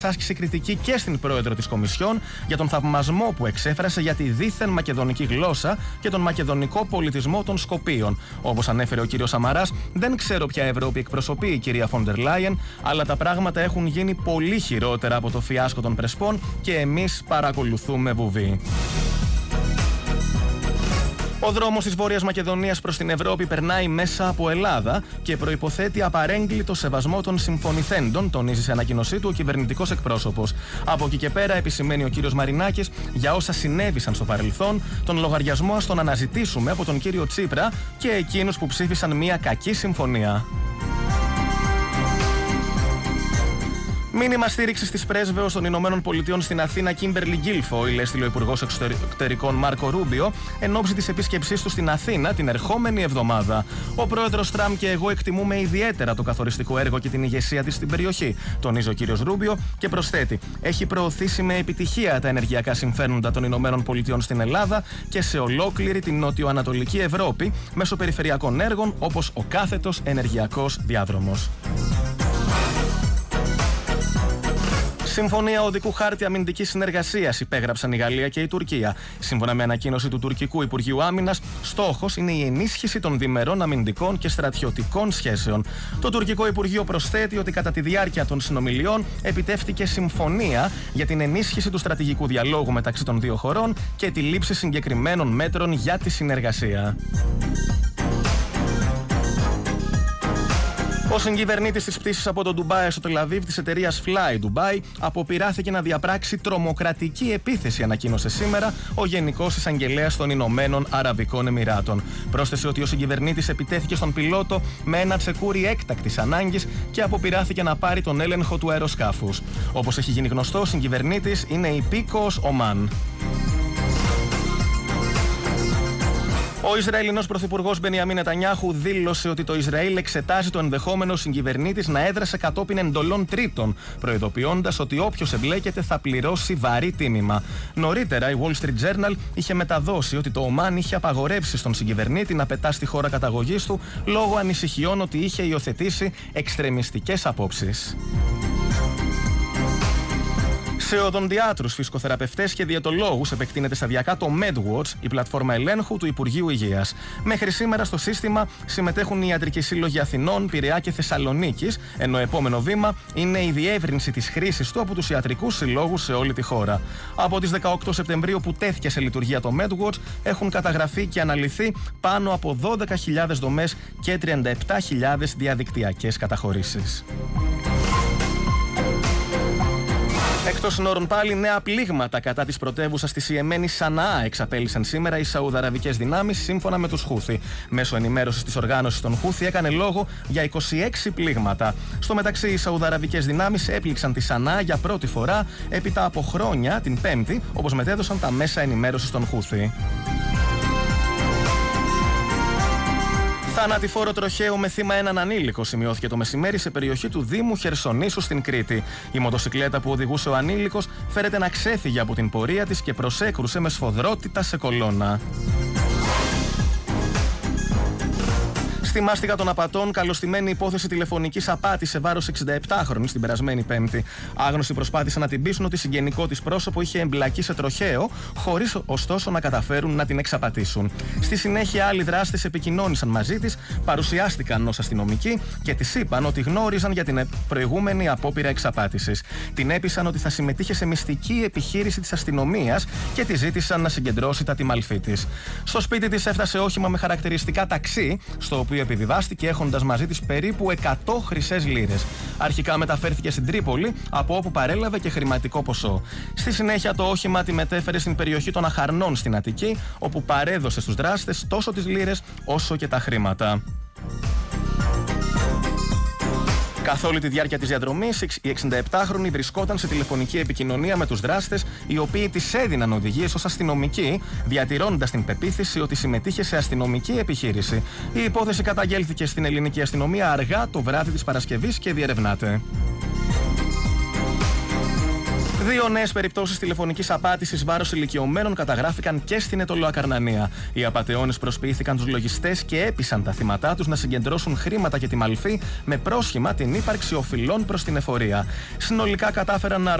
άσκησε κριτική και στην πρόεδρο της Κομισιόν για τον θαυμασμό που εξέφρασε για τη δίθεν μακεδονική γλώσσα και τον μακεδονικό πολιτισμό των Σκοπίων. Όπως ανέφερε ο κύριος Σαμαράς, δεν ξέρω ποια Ευρώπη εκπροσωπεί η κυρία Φόντερ Λάιεν, αλλά τα πράγματα έχουν γίνει πολύ χειρότερα από το φιάσκο των Πρεσπών και εμείς παρακολουθούμε βουβή. Ο δρόμος της Βόρειας Μακεδονίας προς την Ευρώπη περνάει μέσα από Ελλάδα και προϋποθέτει απαρέγκλητο σεβασμό των συμφωνηθέντων, τονίζει σε ανακοίνωσή του ο κυβερνητικός εκπρόσωπος. Από εκεί και πέρα, επισημαίνει ο κύριος Μαρινάκης, για όσα συνέβησαν στο παρελθόν, τον λογαριασμό ας τον αναζητήσουμε από τον κύριο Τσίπρα και εκείνους που ψήφισαν μια κακή συμφωνία. Μήνυμα στήριξης της πρέσβεως των Ηνωμένων Πολιτειών στην Αθήνα, Κίμπερλι Γκίλφοιλ, έστειλε ο Υπουργός Εξωτερικών Μάρκο Ρούμπιο εν ώψη της επίσκεψής του στην Αθήνα την ερχόμενη εβδομάδα. Ο πρόεδρος Τραμπ και εγώ εκτιμούμε ιδιαίτερα το καθοριστικό έργο και την ηγεσία της στην περιοχή, τονίζει ο κύριος Ρούμπιο και προσθέτει: έχει προωθήσει με επιτυχία τα ενεργειακά συμφέροντα των Ηνωμένων Πολιτειών στην Ελλάδα και σε ολόκληρη την νότιο-ανατολική Ευρώπη μέσω περιφερειακών έργων όπως ο κάθετος ενεργειακός διάδρομος. Συμφωνία οδικού χάρτη αμυντικής συνεργασίας υπέγραψαν η Γαλλία και η Τουρκία. Σύμφωνα με ανακοίνωση του τουρκικού Υπουργείου Άμυνας, στόχος είναι η ενίσχυση των διμερών αμυντικών και στρατιωτικών σχέσεων. Το τουρκικό Υπουργείο προσθέτει ότι κατά τη διάρκεια των συνομιλιών επιτεύχθηκε συμφωνία για την ενίσχυση του στρατηγικού διαλόγου μεταξύ των δύο χωρών και τη λήψη συγκεκριμένων μέτρων για τη συνεργασία. Ο συγκυβερνήτης της πτήσης από το Ντουμπάι στο Τελαβίβ της εταιρείας Fly Dubai αποπειράθηκε να διαπράξει τρομοκρατική επίθεση, ανακοίνωσε σήμερα ο Γενικός Εισαγγελέας των Ηνωμένων Αραβικών Εμιράτων. Πρόσθεσε ότι ο συγκυβερνήτης επιτέθηκε στον πιλότο με ένα τσεκούρι έκτακτης ανάγκης και αποπειράθηκε να πάρει τον έλεγχο του αεροσκάφους. Όπως έχει γίνει γνωστό, ο συγκυβερνήτης είναι υπήκοος Ομάν. Ο Ισραηλινός πρωθυπουργός Μπενιαμίν Νετανιάχου δήλωσε ότι το Ισραήλ εξετάζει το ενδεχόμενο συγκυβερνήτης να έδρασε κατόπιν εντολών τρίτων, προειδοποιώντας ότι όποιος εμπλέκεται θα πληρώσει βαρύ τίμημα. Νωρίτερα, η Wall Street Journal είχε μεταδώσει ότι το Ομάν είχε απαγορεύσει στον συγκυβερνήτη να πετά στη χώρα καταγωγής του λόγω ανησυχιών ότι είχε υιοθετήσει εξτρεμιστικές απόψεις. Σε οδοντιάτρους, φυσικοθεραπευτές και διαιτολόγους επεκτείνεται σταδιακά το MedWatch, η πλατφόρμα ελέγχου του Υπουργείου Υγείας. Μέχρι σήμερα στο σύστημα συμμετέχουν οι ιατρικοί σύλλογοι Αθηνών, Πειραιά και Θεσσαλονίκης, ενώ επόμενο βήμα είναι η διεύρυνση της χρήσης του από τους ιατρικούς συλλόγους σε όλη τη χώρα. Από τις 18 Σεπτεμβρίου που τέθηκε σε λειτουργία το MedWatch, έχουν καταγραφεί και αναλυθεί πάνω από 12.000 δομές και 37.000 διαδικτυακές καταχωρήσεις. Εκτός συνόρων πάλι, νέα πλήγματα κατά της πρωτεύουσας της Ιεμένης Σαναά εξαπέλυσαν σήμερα οι Σαουδαραβικές δυνάμεις, σύμφωνα με τους Χούθι. Μέσω ενημέρωσης της οργάνωσης των Χούθι έκανε λόγο για 26 πλήγματα. Στο μεταξύ, οι Σαουδαραβικές δυνάμεις έπληξαν τη Σαναά για πρώτη φορά έπειτα από χρόνια την Πέμπτη, όπως μετέδωσαν τα μέσα ενημέρωσης των Χούθι. Θανατηφόρο τροχαίο με θύμα έναν ανήλικο σημειώθηκε το μεσημέρι σε περιοχή του Δήμου Χερσονήσου στην Κρήτη. Η μοτοσικλέτα που οδηγούσε ο ανήλικος φέρεται να ξέφυγε από την πορεία της και προσέκρουσε με σφοδρότητα σε κολόνα. Στη μάστιγα των απατών, καλωστημένη υπόθεση τηλεφωνικής απάτης σε βάρος 67χρονης την περασμένη Πέμπτη. Άγνωστοι προσπάθησαν να την πείσουν ότι συγγενικό της πρόσωπο είχε εμπλακεί σε τροχαίο, χωρίς ωστόσο να καταφέρουν να την εξαπατήσουν. Στη συνέχεια, άλλοι δράστες επικοινώνησαν μαζί της, παρουσιάστηκαν ως αστυνομικοί και της είπαν ότι γνώριζαν για την προηγούμενη απόπειρα εξαπάτησης. Την έπεισαν ότι θα συμμετείχε σε μυστική επιχείρηση της αστυνομίας και τη ζήτησαν να συγκεντρώσει τα τιμαλφή της. Στο σπίτι της έφτασε όχημα με χαρακτηριστικά ταξί, στο οποίο επιβιβάστηκε έχοντας μαζί της περίπου 100 χρυσές λίρες. Αρχικά μεταφέρθηκε στην Τρίπολη, από όπου παρέλαβε και χρηματικό ποσό. Στη συνέχεια, το όχημα τη μετέφερε στην περιοχή των Αχαρνών στην Αττική, όπου παρέδωσε στους δράστες τόσο τις λίρες όσο και τα χρήματα. Καθ' όλη τη διάρκεια της διαδρομής, η 67χρονη βρισκόταν σε τηλεφωνική επικοινωνία με τους δράστες, οι οποίοι της έδιναν οδηγίες ως αστυνομική, διατηρώντας την πεποίθηση ότι συμμετείχε σε αστυνομική επιχείρηση. Η υπόθεση καταγγέλθηκε στην ελληνική αστυνομία αργά το βράδυ της Παρασκευής και διερευνάται. Δύο νέες περιπτώσεις τηλεφωνικής απάτησης βάρος ηλικιωμένων καταγράφηκαν και στην Αιτωλοακαρνανία. Οι απατεώνες προσποιήθηκαν τους λογιστές και έπεισαν τα θύματά τους να συγκεντρώσουν χρήματα και τη μαλφή με πρόσχημα την ύπαρξη οφειλών προς την εφορία. Συνολικά κατάφεραν να